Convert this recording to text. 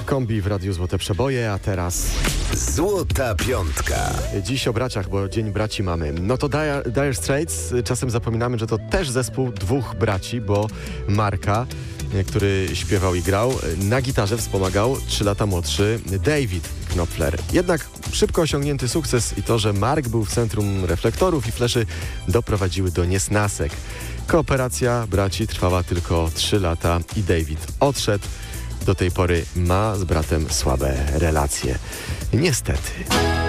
Kombi w Radiu Złote Przeboje, a teraz Złota Piątka. dziś o braciach, bo Dzień Braci mamy. No to Dire Straits, czasem zapominamy, że to też zespół dwóch braci, bo Marka, który śpiewał i grał, na gitarze wspomagał 3 lata młodszy David Knopfler. Jednak szybko osiągnięty sukces i to, że Mark był w centrum reflektorów i fleszy, doprowadziły do niesnasek. Kooperacja braci trwała tylko 3 lata i David odszedł. Do tej pory ma z bratem słabe relacje. Niestety.